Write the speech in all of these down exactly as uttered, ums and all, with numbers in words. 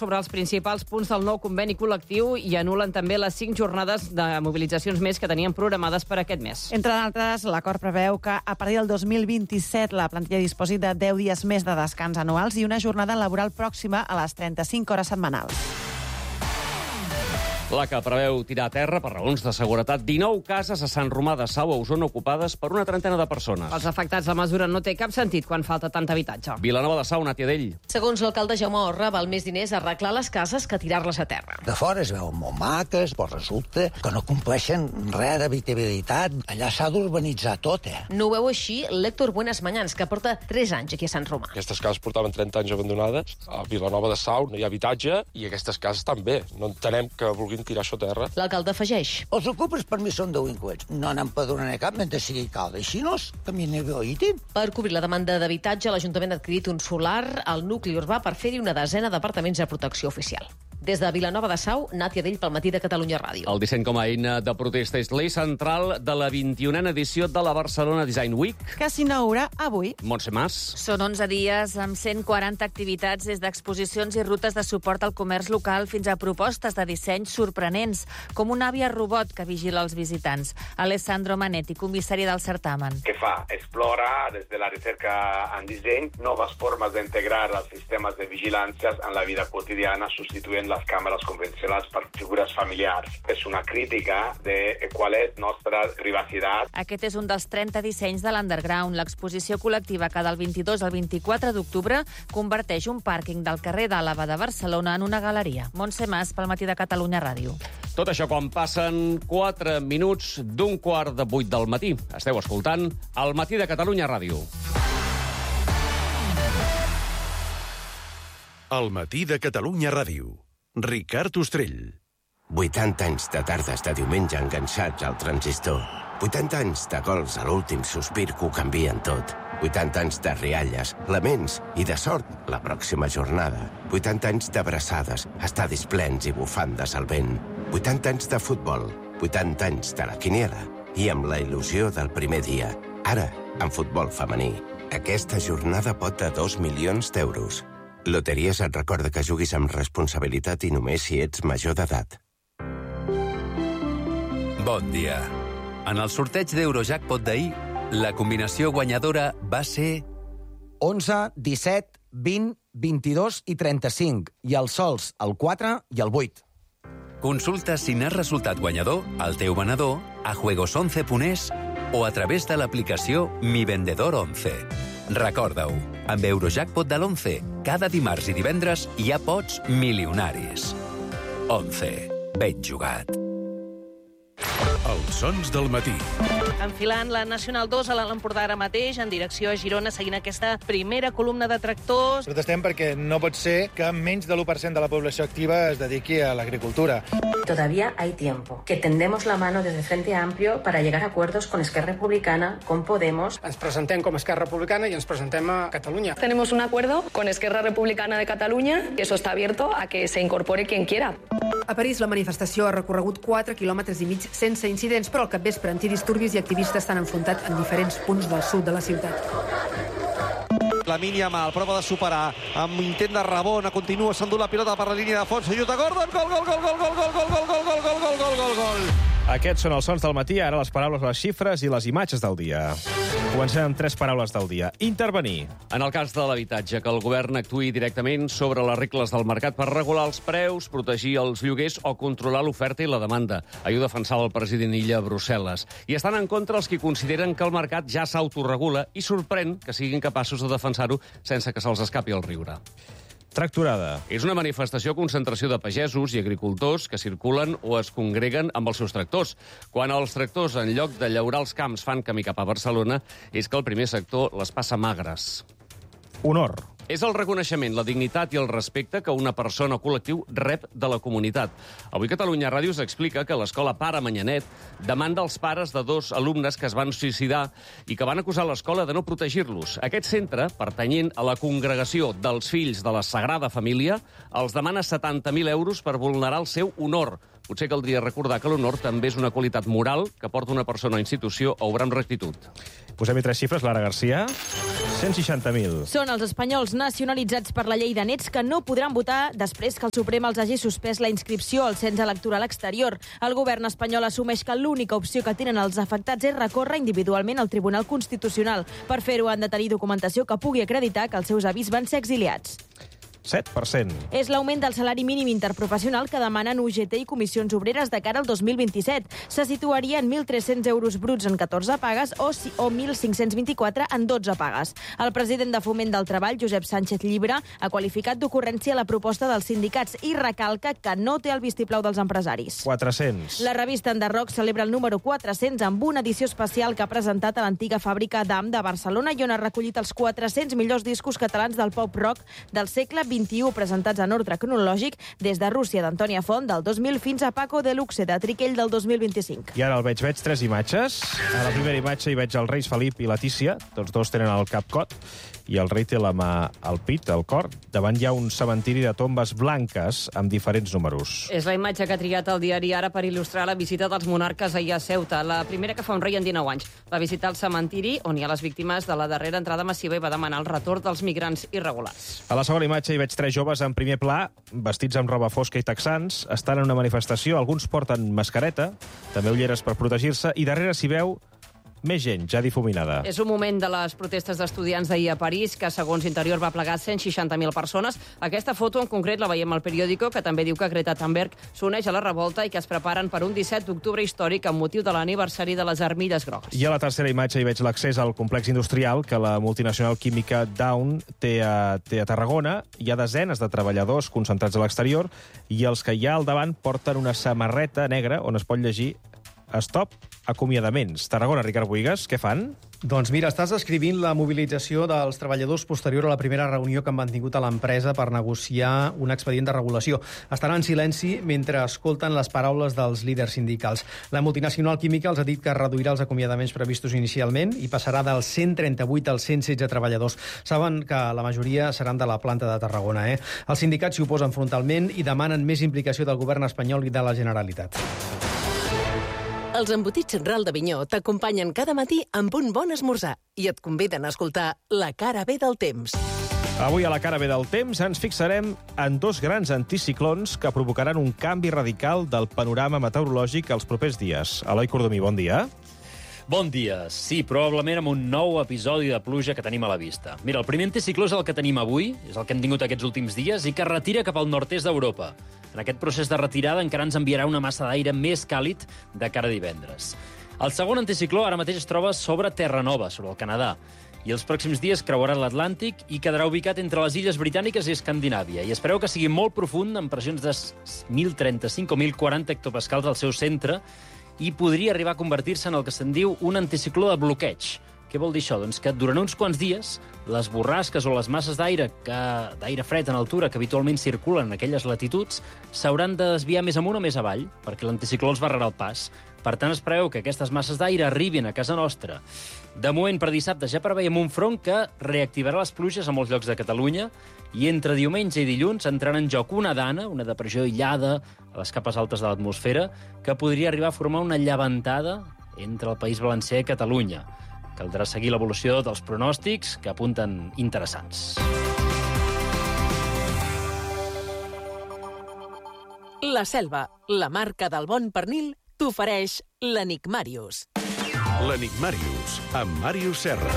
sobre els principals punts del nou conveni col·lectiu i anulen també les cinc jornades de mobilitzacions més que tenien programades per aquest mes. Entre d'altres, l'acord preveu que a partir del dos mil vint-i-set la plantilla disposi de deu dies més de descans anuals i una jornada laboral pròxima a les trenta-cinc hores setmanals. La que preveu tirar a terra, per raons de seguretat, dinou cases a Sant Romà de Sau, a Osona, ocupades per una trentena de persones. Els afectats, la mesura no té cap sentit quan falta tant habitatge. Vilanova de Sau, Nàtia Dell. Segons l'alcalde Jaume Orra, val més diners arreglar les cases que tirar-les a terra. De fora es veuen molt maques, però resulta que no compleixen res d'habitabilitat. Allà s'ha d'urbanitzar tot, eh? No ho veu així l'Héctor Buenas Mañans, que porta tres anys aquí a Sant Romà. Aquestes cases portaven trenta anys abandonades. A Vilanova de Sau no hi ha habitatge i aquestes cases també. No entenem que vulguin tirar això a terra. L'alcalde afegeix. Els ocupes per mi són delinqüents. No n'empadronaré cap mentre sigui alcalde. Així no, que m'hi aneu oïtim. Per cobrir la demanda d'habitatge, l'Ajuntament ha adquirit un solar al nucli urbà per fer-hi una desena d'apartaments de protecció oficial. Des de Vilanova de Sau, Nàtia Dell pel Matí de Catalunya Ràdio. El disseny com a eina de protesta és l'eix central de la vint-i-unena edició de la Barcelona Design Week. Que s'inaugura avui. Montse Mas. Són onze dies amb cent quaranta activitats, des d'exposicions i rutes de suport al comerç local fins a propostes de disseny sorprenents, com una àvia robot que vigila els visitants. Alessandro Manetti, comissari del certamen. Que fa? Explora, des de la recerca en disseny, noves formes d'integrar els sistemes de vigilància en la vida quotidiana, substituint les càmeres convencionals per figures familiars. És una crítica de qual és nostra privacitat. Aquest és un dels trenta dissenys de l'Underground. L'exposició col·lectiva que del vint-i-dos al vint-i-quatre d'octubre converteix un pàrquing del carrer d'Àlava de Barcelona en una galeria. Montse Mas pel Matí de Catalunya Ràdio. Tot això quan passen quatre minuts d'un quart de vuit del matí. Esteu escoltant El Matí de Catalunya Ràdio. El Matí de Catalunya Ràdio. Ricard Ostrell. vuitanta anys de tardes de diumenge enganxats al transistor. vuitanta anys de gols a l'últim sospir que ho canvien tot. vuitanta anys de rialles, laments i de sort la pròxima jornada. vuitanta anys d'abraçades, estadis plens i bufandes al vent. vuitanta anys de futbol, vuitanta anys de la quiniela i amb la il·lusió del primer dia. Ara, en futbol femení. Aquesta jornada pot de dos milions d'euros. Loteries et recorda que juguis amb responsabilitat i només si ets major d'edat. Bon dia. En el sorteig d'Eurojackpot d'ahir, la combinació guanyadora va ser... onze, disset, vint, vint-i-dos i trenta-cinc, i els sols el quatre i el vuit. Consulta si n'has resultat guanyador al teu venedor, a juegos once punt es o a través de l'aplicació Mi Vendedor onze. Recorda-ho, amb Eurojackpot de l'onze, cada dimarts i divendres hi ha pots milionaris. onze. Ben jugat. Els sons del matí. Enfilant la Nacional dos a l'Empordà ara mateix, en direcció a Girona, seguint aquesta primera columna de tractors. Protestem perquè no pot ser que menys de l'u per cent de la població activa es dediqui a l'agricultura. Todavía hay tiempo. Que tendemos la mano desde Frente Amplio para llegar a acuerdos con Esquerra Republicana, con Podemos. Ens presentem com Esquerra Republicana i ens presentem a Catalunya. Tenemos un acuerdo con Esquerra Republicana de Catalunya y eso está abierto a que se incorpore quien quiera. A París, la manifestació ha recorregut quatre quilòmetres i mig sense incidents, però al capvespre antidisturbis i activistes s'han enfrontat en diferents punts del sud de la ciutat. Lamine Yamal prova de superar amb intent de rebot, continua s'endú la pilota per la línia de fons, ajuda Gordon, gol, gol, gol, gol, gol, gol, gol, gol, gol, gol, gol, gol, gol, gol, gol. Aquests són els sons del matí, ara les paraules, les xifres i les imatges del dia. Comencem amb tres paraules del dia. Intervenir. En el cas de l'habitatge, que el govern actuï directament sobre les regles del mercat per regular els preus, protegir els lloguers o controlar l'oferta i la demanda. Ahir ho defensava el president Illa a Brussel·les. I estan en contra els que consideren que el mercat ja s'autoregula i sorprèn que siguin capaços de defensar-ho sense que se'ls escapi el riure. Tractorada. És una manifestació concentració de pagesos i agricultors que circulen o es congreguen amb els seus tractors. Quan els tractors, en lloc de llaurar els camps, fan camí cap a Barcelona, és que el primer sector les passa magres. Honor. És el reconeixement, la dignitat i el respecte que una persona o col·lectiu rep de la comunitat. Avui Catalunya Ràdio explica que l'escola Pare Manyanet demanda als pares de dos alumnes que es van suïcidar i que van acusar l'escola de no protegir-los. Aquest centre, pertanyent a la congregació dels fills de la Sagrada Família, els demana setanta mil euros per vulnerar el seu honor, Potser caldria recordar que l'honor també és una qualitat moral que porta una persona o institució a obrar amb rectitud. Posem-hi tres xifres, Lara Garcia. cent seixanta mil. Són els espanyols nacionalitzats per la llei de nets que no podran votar després que el Suprem els hagi suspès la inscripció al cens electoral exterior. El govern espanyol assumeix que l'única opció que tenen els afectats és recórrer individualment al Tribunal Constitucional. Per fer-ho han de tenir documentació que pugui acreditar que els seus avis van ser exiliats. set per cent. És l'augment del salari mínim interprofessional que demanen U G T i comissions obreres de cara al dos mil vint-i-set. Se situaria en mil tres-cents euros bruts en catorze pagues o, si, o mil cinc-cents vint-i-quatre en dotze pagues. El president de Foment del Treball, Josep Sánchez Llibre, ha qualificat d'ocurrència la proposta dels sindicats i recalca que no té el vistiplau dels empresaris. quatre-cents. La revista Enderroc celebra el número quatre-cents amb una edició especial que ha presentat a l'antiga fàbrica d'A M de Barcelona i on ha recollit els quatre-cents millors discos catalans del pop-rock del segle vint-i-u presentats en ordre cronològic des de Rússia d'Antònia Font del dos mil fins a Paco de Luxe de Triquell del dos mil vint-i-cinc. I ara el veig, veig tres imatges. A la primera imatge hi veig els reis Felip i Letícia. Tots dos tenen el cap cot i el rei té la mà al pit, al cor. Davant hi ha un cementiri de tombes blanques amb diferents números. És la imatge que ha triat el diari Ara per il·lustrar la visita dels monarques ahir a Ceuta. La primera que fa un rei en dinou anys. Va visitar el cementiri on hi ha les víctimes de la darrera entrada massiva i va demanar el retorn dels migrants irregulars. A la segona imatge hi veig tres joves en primer pla, vestits amb roba fosca i texans. Estan en una manifestació, alguns porten mascareta, també ulleres per protegir-se, i darrere s'hi veu més gent, ja difuminada. És un moment de les protestes d'estudiants d'ahir a París, que segons Interior va plegar cent seixanta mil persones. Aquesta foto en concret la veiem al periòdico, que també diu que Greta Thunberg s'uneix a la revolta i que es preparen per un disset d'octubre històric amb motiu de l'aniversari de les armilles grogues. I a la tercera imatge hi veig l'accés al complex industrial que la multinacional química Dow té a, té a Tarragona. Hi ha desenes de treballadors concentrats a l'exterior i els que hi ha al davant porten una samarreta negra on es pot llegir Stop acomiadaments. Tarragona, Ricard Buigas, què fan? Doncs mira, estàs descrivint la mobilització dels treballadors posterior a la primera reunió que han mantingut a l'empresa per negociar un expedient de regulació. Estan en silenci mentre escolten les paraules dels líders sindicals. La multinacional química els ha dit que reduirà els acomiadaments previstos inicialment i passarà dels cent trenta-vuit als cent setze treballadors. Saben que la majoria seran de la planta de Tarragona, eh? Els sindicats s'hi oposen frontalment i demanen més implicació del govern espanyol i de la Generalitat. Els embotits Ral d'Avinyó t'acompanyen cada matí amb un bon esmorzar i et conviden a escoltar La cara B del temps. Avui a La cara B del temps ens fixarem en dos grans anticiclons que provocaran un canvi radical del panorama meteorològic els propers dies. Eloi Cordomí, bon dia. Bon dia. Sí, probablement amb un nou episodi de pluja que tenim a la vista. Mira, el primer anticicló és el que tenim avui, és el que hem tingut aquests últims dies, i que retira cap al nord-est d'Europa. En aquest procés de retirada encara ens enviarà una massa d'aire més càlid de cara a divendres. El segon anticicló ara mateix es troba sobre Terra Nova, sobre el Canadà, i els pròxims dies creuarà l'Atlàntic i quedarà ubicat entre les illes britàniques i Escandinàvia. I espereu que sigui molt profund, amb pressions de mil trenta-cinc o mil quaranta hectopascals al seu centre, i podria arribar a convertir-se en el que se'n diu un anticicló de bloqueig. Què vol dir això? Doncs que durant uns quants dies les borrasques o les masses d'aire que d'aire fred en altura que habitualment circulen en aquelles latituds s'hauran de desviar més amunt o més avall, perquè l'anticicló els barrarà el pas. Per tant, espereu que aquestes masses d'aire arribin a casa nostra. De moment, per dissabte ja preveiem un front que reactivarà les pluges a molts llocs de Catalunya i entre diumenge i dilluns entrarà en joc una dana, una depressió aïllada a les capes altes de l'atmosfera, que podria arribar a formar una llevantada entre el País Valencià i Catalunya. Caldrà seguir l'evolució dels pronòstics, que apunten interessants. La Selva, la marca del bon pernil, t'ofereix l'Enigmàrius. L'Enigmàrius, amb Màrius Serra.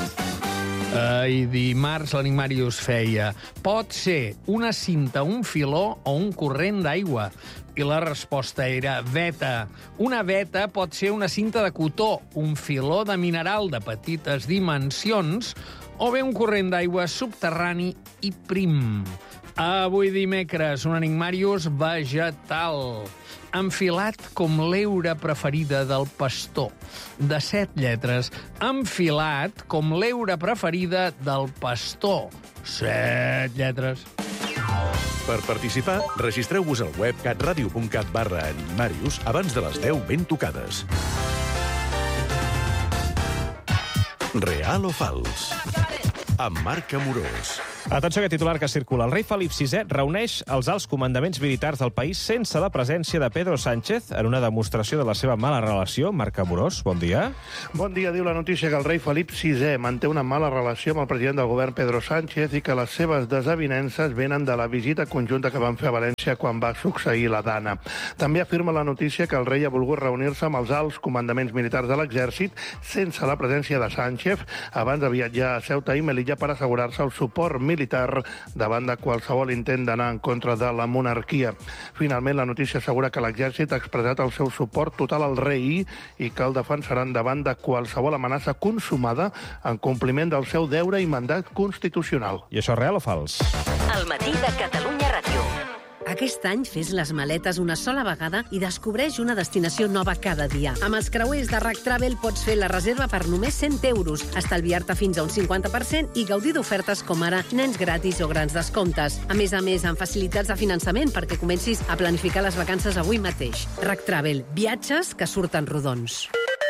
I dimarts l'Enigmàrius feia: pot ser una cinta, un filó o un corrent d'aigua? I la resposta era veta. Una veta pot ser una cinta de cotó, un filó de mineral de petites dimensions o bé un corrent d'aigua subterrani i prim. Avui dimecres, un Enigmàrius vegetal, enfilat com l'eura preferida del pastor, de set lletres, enfilat com l'eura preferida del pastor, set lletres. Per participar, registreu-vos al web catradio.cat barra Enigmàrius abans de les deu ben tocades. Real o fals? amb Marc Amorós. Atenció a aquest titular que circula. El rei Felip sisè reuneix els alts comandaments militars del país sense la presència de Pedro Sánchez en una demostració de la seva mala relació. Marc Amorós, bon dia. Bon dia. Diu la notícia que el rei Felip sisè manté una mala relació amb el president del govern Pedro Sánchez i que les seves desavinences venen de la visita conjunta que van fer a València quan va succeir la Dana. També afirma la notícia que el rei ha volgut reunir-se amb els alts comandaments militars de l'exèrcit sense la presència de Sánchez abans de viatjar a Ceuta i Melilla per assegurar-se el suport militar davant de qualsevol intent d'anar en contra de la monarquia. Finalment, la notícia assegura que l'exèrcit ha expressat el seu suport total al rei i que el defensaran davant de qualsevol amenaça consumada en compliment del seu deure i mandat constitucional. I això és real o fals? El matí de Catalunya Ràdio. Aquest any fes les maletes una sola vegada i descobreix una destinació nova cada dia. Amb els creuers de RAC Travel pots fer la reserva per només cent euros, estalviar-te fins a un cinquanta per cent i gaudir d'ofertes com ara nens gratis o grans descomptes. A més a més, amb facilitats de finançament perquè comencis a planificar les vacances avui mateix. RAC Travel, viatges que surten rodons.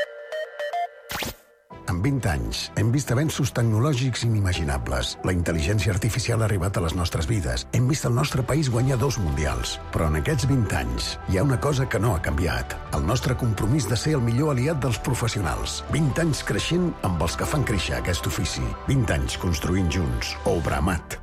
En vint anys, hem vist avenços tecnològics inimaginables. La intel·ligència artificial ha arribat a les nostres vides. Hem vist el nostre país guanyar dos mundials. Però en aquests vint anys hi ha una cosa que no ha canviat. El nostre compromís de ser el millor aliat dels professionals. vint anys creixent amb els que fan créixer aquest ofici. vint anys construint junts. Obramat.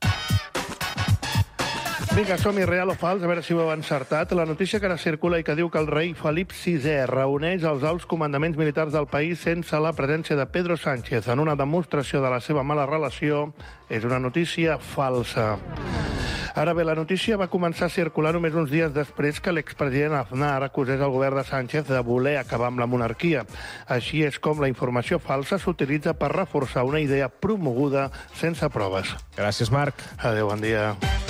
Vinga, som-hi, real o fals, a veure si ho heu encertat. La notícia que ara circula i que diu que el rei Felip sisè reuneix els alts comandaments militars del país sense la presència de Pedro Sánchez en una demostració de la seva mala relació és una notícia falsa. Ara bé, la notícia va començar a circular només uns dies després que l'expresident Aznar acusés el govern de Sánchez de voler acabar amb la monarquia. Així és com la informació falsa s'utilitza per reforçar una idea promoguda sense proves. Gràcies, Marc. Adéu, bon dia.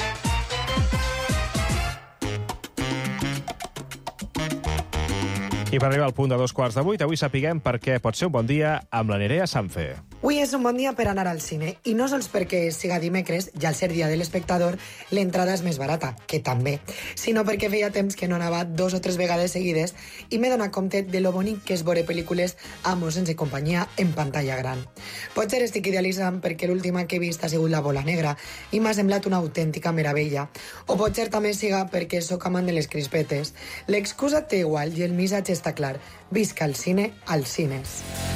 I per arribar al punt de dos quarts de vuit, avui sapiguem per què pot ser un bon dia amb la Nerea Sanfe. Avui és un bon dia per anar al cine, i no sols perquè siga dimecres, i al ser dia de l'espectador, l'entrada és més barata, que també, sinó perquè feia temps que no anava dos o tres vegades seguides i m'he donat compte de lo bonic que és veure pel·lícules amb o sense companyia en pantalla gran. Potser estic idealitzant perquè l'última que he vist ha sigut La bola negra i m'ha semblat una autèntica meravella, o potser també siga perquè sóc amant de les crispetes. L'excusa té igual i el missatge està clar. Visca el cine als cines.